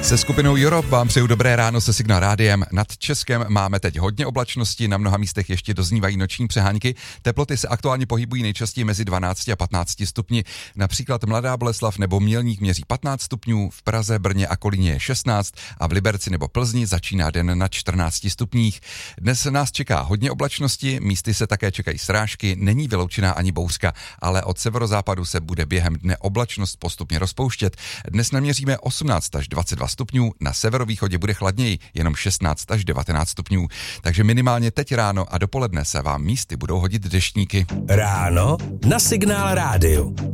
Se skupinou Europe vám přeju dobré ráno se Signál rádiem. Nad Českem máme teď hodně oblačnosti, na mnoha místech ještě doznívají noční přehánky. Teploty se aktuálně pohybují nejčastěji mezi 12 a 15 stupni. Například Mladá Boleslav nebo Mělník měří 15 stupňů, v Praze, Brně a Kolíně je 16 a v Liberci nebo Plzni začíná den na 14 stupních. Dnes nás čeká hodně oblačnosti, místy se také čekají srážky, není vyloučená ani bouřka, ale od severozápadu se bude během dne oblačnost postupně rozpouštět. Dnes naměříme 18 až 22 stupňů, na severovýchodě bude chladněji, jenom 16 až 19 stupňů. Takže minimálně teď ráno a dopoledne se vám místy budou hodit deštníky. Ráno na Signál rádiu.